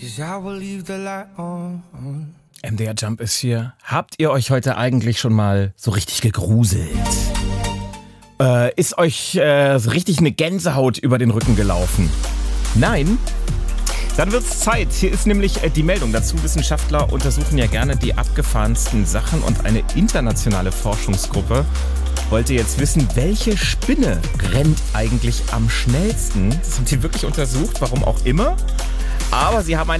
MDR Jump ist hier. Habt ihr euch heute eigentlich schon mal so richtig gegruselt? Ist euch so richtig eine Gänsehaut über den Rücken gelaufen? Nein? Dann wird's Zeit. Hier ist nämlich die Meldung dazu. Wissenschaftler untersuchen ja gerne die abgefahrensten Sachen und eine internationale Forschungsgruppe wollte jetzt wissen, welche Spinne rennt eigentlich am schnellsten. Das haben sie wirklich untersucht, warum auch immer. Aber sie haben eine